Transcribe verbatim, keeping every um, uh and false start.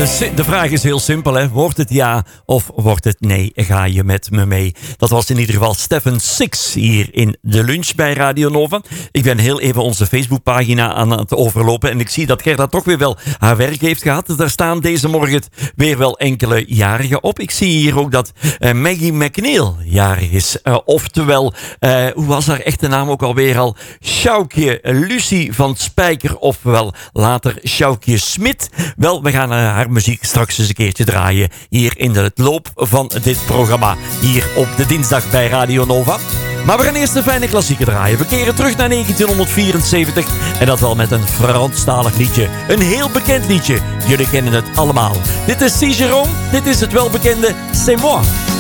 De, de vraag is heel simpel, hè. Wordt het ja of wordt het nee? Ga je met me mee? Dat was in ieder geval Stefan Six hier in de lunch bij Radio Nova. Ik ben heel even onze Facebookpagina aan het overlopen en ik zie dat Gerda toch weer wel haar werk heeft gehad. Daar staan deze morgen weer wel enkele jarigen op. Ik zie hier ook dat uh, Maggie McNeil jarig is. Uh, oftewel, uh, hoe was haar echte naam ook alweer al? Sjoukje Lucie van Spijker, ofwel later Sjoukje Smit. Wel, we gaan uh, haar muziek straks eens een keertje draaien hier in de loop van dit programma. Hier op de dinsdag bij Radio Nova. Maar we gaan eerst een fijne klassieker draaien. We keren terug naar negentien vierenzeventig. En dat wel met een Franstalig liedje. Een heel bekend liedje. Jullie kennen het allemaal. Dit is C. Jerome. Dit is het welbekende C'est moi.